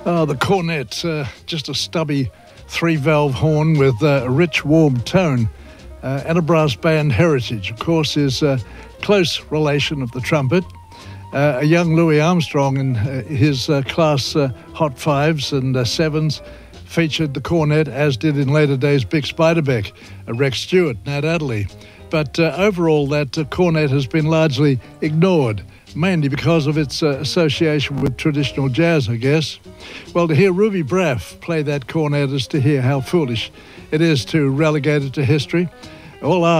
The cornet, just a stubby 3-valve horn with a rich, warm tone. And a brass band heritage, of course, is a close relation of the trumpet. A young Louis Armstrong in his class Hot Fives and Sevens featured the cornet, as did in later days Bick Spiderbeck, Rex Stewart, Nat Adderley. But overall, that cornet has been largely ignored, mainly because of its association with traditional jazz, I guess. Well, to hear Ruby Braff play that cornet is to hear how foolish it is to relegate it to history. All